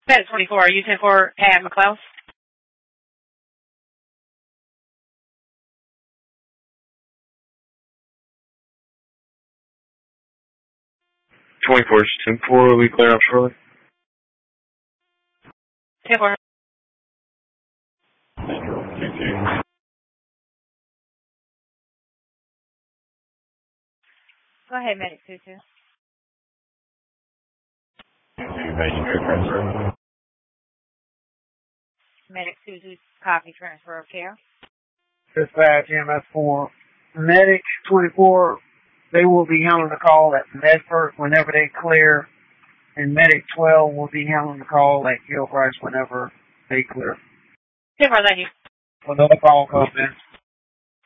Medic 24, are you 10-4 at McLeod? Is 10-4, will be clear out shortly. 10-4. Go ahead, Medic 22. Medic 22, copy, transfer of care. Dispatch EMS 4. Medic 24, they will be handling the call at Medford whenever they clear, and Medic 12 will be handling the call at Gilchrist whenever they clear. 10-4, thank you. Another call comes in.